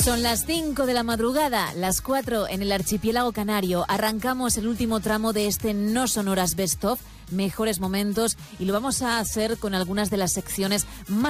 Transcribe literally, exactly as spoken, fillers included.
Son las cinco de la madrugada, las cuatro en el archipiélago canario. Arrancamos el último tramo de este No Sonoras Best Of, mejores momentos, y lo vamos a hacer con algunas de las secciones más